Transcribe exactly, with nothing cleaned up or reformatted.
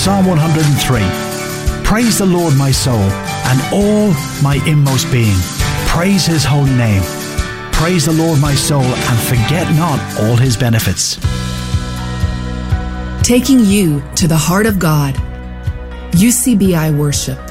Psalm one hundred three. Praise the Lord, my soul, and all my inmost being. Praise his holy name. Praise the Lord, my soul, and forget not all his benefits. Taking you to the heart of God. U C B I Worship.